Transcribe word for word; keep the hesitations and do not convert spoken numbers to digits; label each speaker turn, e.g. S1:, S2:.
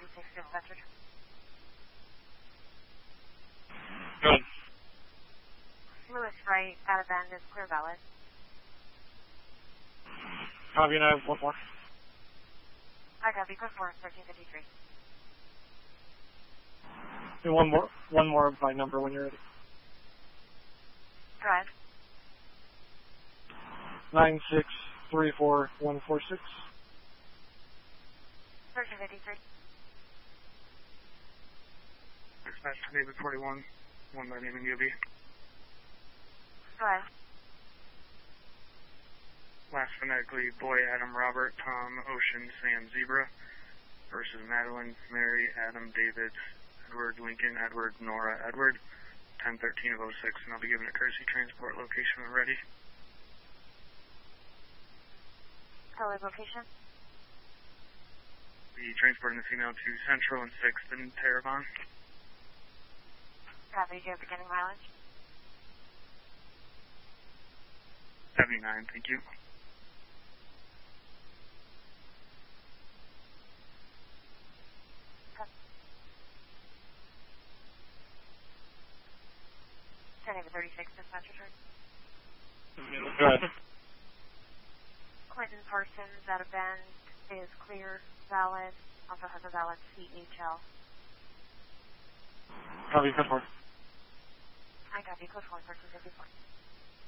S1: six dispatcher.
S2: Good.
S1: Lewis Wright, out of band is clear valid.
S2: Copy, and I have one more.
S1: I copy, code four, thirteen fifty-three.
S2: And one more, one more of my number when you're ready.
S1: Go ahead.
S2: Nine six three four one four six.
S1: thirteen fifty-three.
S3: Dispatch to David forty-one, one by name and U B.
S1: Go ahead.
S3: Last phonetically, Boy, Adam, Robert, Tom, Ocean, Sam, Zebra versus Madeline, Mary, Adam, David, Edward, Lincoln, Edward, Nora, Edward, ten thirteen of oh six, and I'll be giving a courtesy transport location when ready.
S1: Solid location.
S3: The transport in the female to Central and sixth in Terrebonne.
S1: Copy, do you have beginning mileage?
S3: seventy-nine, thank you.
S1: ten thirty-six dispatcher turn.
S2: Go ahead.
S1: Clinton Parsons, out of band is clear, valid, also has a valid C H L.
S2: Copy, code four.
S1: I copy, code four, thirteen fifty-four.